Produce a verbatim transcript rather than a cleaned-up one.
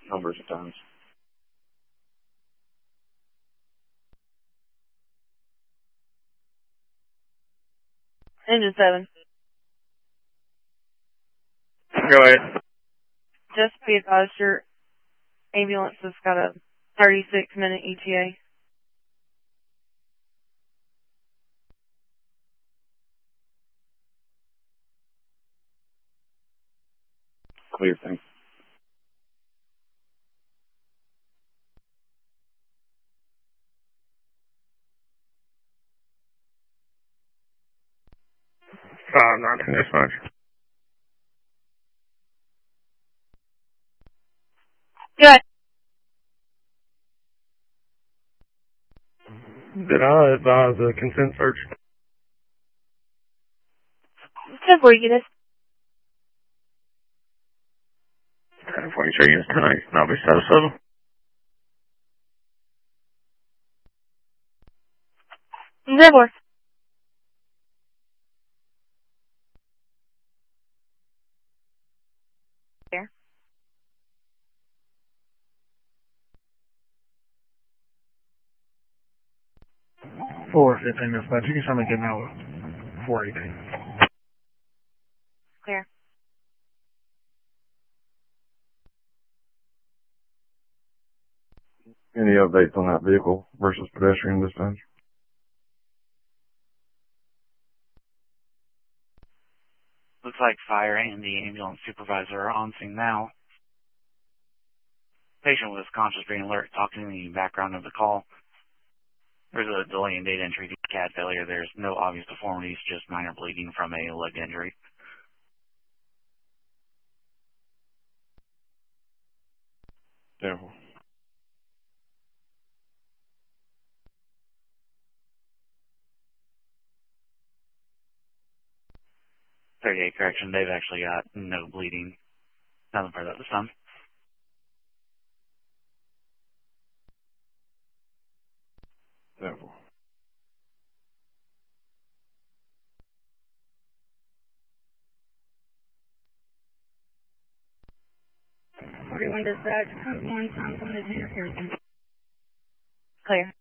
numbers of times. Engine seven. Go ahead. Just be advised, your ambulance has got a thirty-six minute E T A. Clear thing. Five nineteen dispatch. Good. Did I advise a consent search? Just where you get this. forty-three units tonight. I'll be status seven. Good work. There. four fifteen dispatch. You can send me a good now. four eighteen. Clear. Any updates on that vehicle versus pedestrian dispatch? Looks like fire and the ambulance supervisor are on scene now. Patient was conscious, being alert, talking in the background of the call. There's a delay in data entry due to C A D failure. There's no obvious deformities, just minor bleeding from a leg injury. Devil. thirty-eight correction, they've actually got no bleeding. Nothing further up the sun. Devil. forty-one dispatch, one time from the junior Pearson. Clear.